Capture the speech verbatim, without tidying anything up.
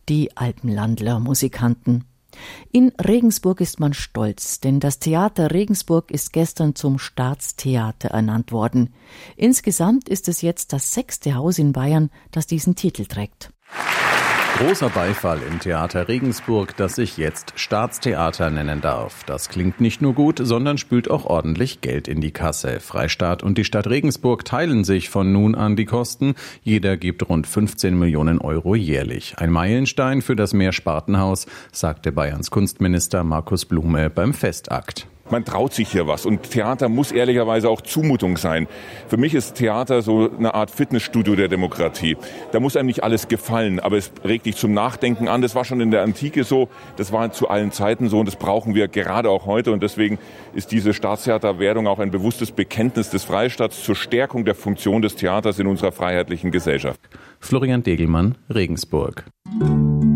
die Alpenlandler-Musikanten. In Regensburg ist man stolz, denn das Theater Regensburg ist gestern zum Staatstheater ernannt worden. Insgesamt ist es jetzt das sechste Haus in Bayern, das diesen Titel trägt. Großer Beifall im Theater Regensburg, das sich jetzt Staatstheater nennen darf. Das klingt nicht nur gut, sondern spült auch ordentlich Geld in die Kasse. Freistaat und die Stadt Regensburg teilen sich von nun an die Kosten. Jeder gibt rund fünfzehn Millionen Euro jährlich. Ein Meilenstein für das Mehrspartenhaus, sagte Bayerns Kunstminister Markus Blume beim Festakt. Man traut sich hier was und Theater muss ehrlicherweise auch Zumutung sein. Für mich ist Theater so eine Art Fitnessstudio der Demokratie. Da muss einem nicht alles gefallen, aber es regt dich zum Nachdenken an. Das war schon in der Antike so, das war zu allen Zeiten so und das brauchen wir gerade auch heute. Und deswegen ist diese Staatstheaterwerdung auch ein bewusstes Bekenntnis des Freistaats zur Stärkung der Funktion des Theaters in unserer freiheitlichen Gesellschaft. Florian Degelmann, Regensburg.